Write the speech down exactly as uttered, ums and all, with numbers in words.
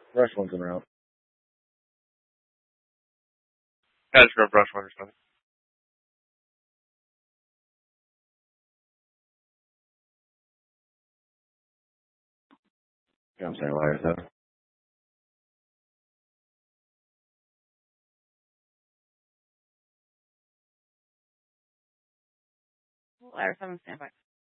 Brush one's en route. Yeah, just grab brush one or something. Yeah, I'm saying ladder seven. Ladder seven, stand by.